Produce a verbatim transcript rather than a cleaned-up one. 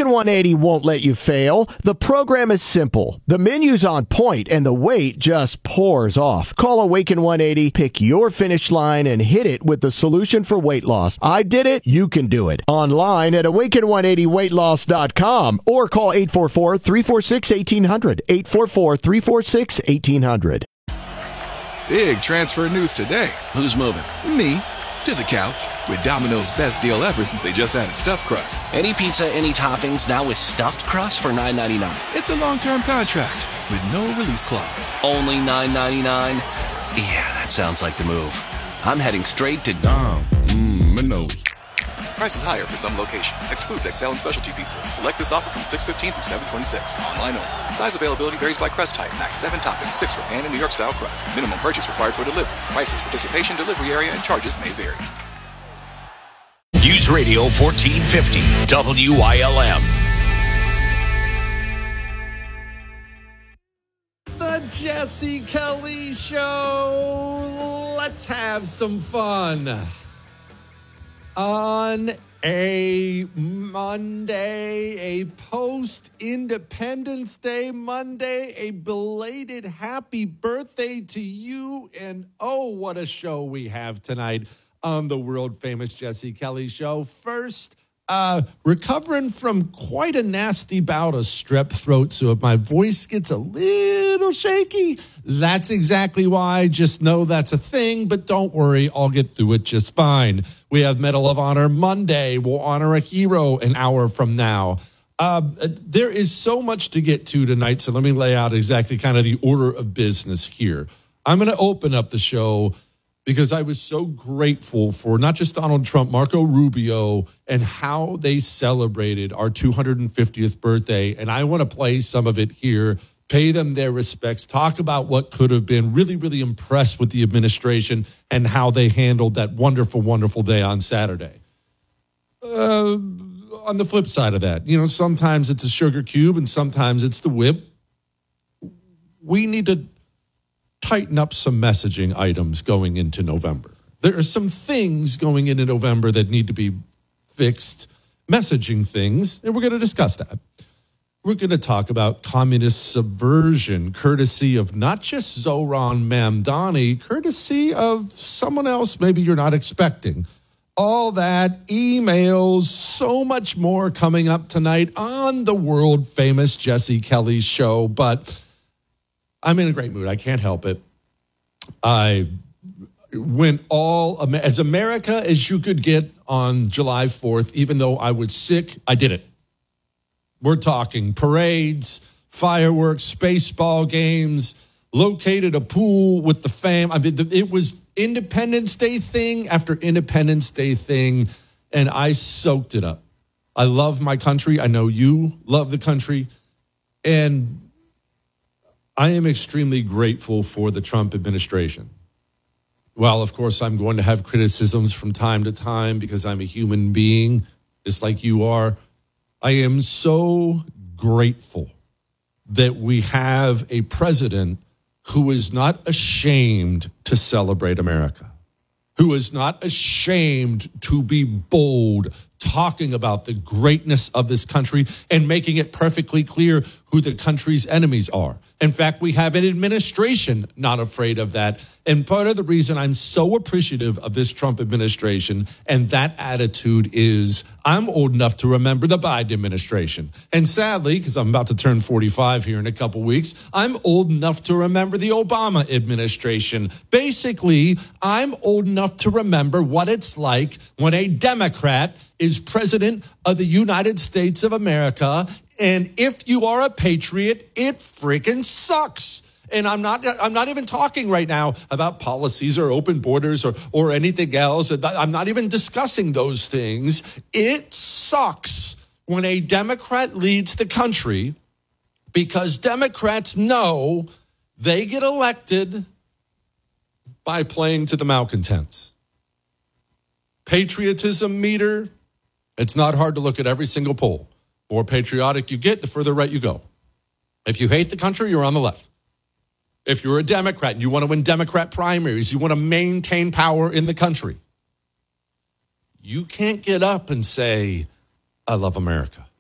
Awaken one eighty won't let you fail. The program is simple. The menu's on point, and the weight just pours off. Call Awaken one eighty, pick your finish line, and hit it with the solution for weight loss. I did it. You can do it. Online at awaken one eighty weight loss dot com or call eight four four, three four six, one eight hundred. eight four four, three four six, one eight hundred. Big transfer news today. Who's moving? Me. To the couch. With Domino's best deal ever since they just added stuffed crust. Any pizza, any toppings, now with stuffed crust for nine ninety-nine. It's a long-term contract with no release clause. Only nine ninety-nine? Yeah, that sounds like the move. I'm heading straight to Dom. Mmm, Minos. Prices higher for some locations. Excludes X L and specialty pizzas. Select this offer from six fifteen through seven twenty-six. Online only. Size availability varies by crust type. Max seven toppings, six for pan and New York style crust. Minimum purchase required for delivery. Prices, participation, delivery area, and charges may vary. News Radio fourteen fifty W I L M. The Jesse Kelly Show. Let's have some fun. On a Monday, a post-Independence Day Monday, a belated happy birthday to you. And oh, what a show we have tonight on the world-famous Jesse Kelly Show. First, uh, recovering from quite a nasty bout of strep throat, so if my voice gets a little shaky, that's exactly why. Just know that's a thing, but don't worry, I'll get through it just fine. We have Medal of Honor Monday. We'll honor a hero an hour from now. Uh, there is so much to get to tonight, so let me lay out exactly kind of the order of business here. I'm going to open up the show because I was so grateful for not just Donald Trump, Marco Rubio, and how they celebrated our two hundred fiftieth birthday. And I want to play some of it here, pay them their respects, talk about what could have been, really, really impressed with the administration and how they handled that wonderful, wonderful day on Saturday. Uh, on the flip side of that, you know, sometimes it's a sugar cube and sometimes it's the whip. We need to tighten up some messaging items going into November. There are some things going into November that need to be fixed, messaging things, and we're going to discuss that. We're going to talk about communist subversion, courtesy of not just Zohran Mamdani, courtesy of someone else maybe you're not expecting. All that, emails, so much more coming up tonight on the world-famous Jesse Kelly Show, but I'm in a great mood. I can't help it. I went all as America as you could get on July fourth. Even though I was sick, I did it. We're talking parades, fireworks, baseball games, located a pool with the fam. I mean, it was Independence Day thing after Independence Day thing, and I soaked it up. I love my country. I know you love the country, and I am extremely grateful for the Trump administration. Well, of course, I'm going to have criticisms from time to time because I'm a human being, just like you are. I am so grateful that we have a president who is not ashamed to celebrate America, who is not ashamed to be bold, talking about the greatness of this country and making it perfectly clear who the country's enemies are. In fact, we have an administration not afraid of that. And part of the reason I'm so appreciative of this Trump administration and that attitude is I'm old enough to remember the Biden administration. And sadly, because I'm about to turn forty-five here in a couple weeks, I'm old enough to remember the Obama administration. Basically, I'm old enough to remember what it's like when a Democrat is president of the United States of America. And if you are a patriot, it freaking sucks. And I'm not I'm not even talking right now about policies or open borders or, or anything else. I'm not even discussing those things. It sucks when a Democrat leads the country because Democrats know they get elected by playing to the malcontents. Patriotism meter, it's not hard to look at every single poll. The more patriotic you get, the further right you go. If you hate the country, you're on the left. If you're a Democrat and you want to win Democrat primaries, you want to maintain power in the country, you can't get up and say, I love America.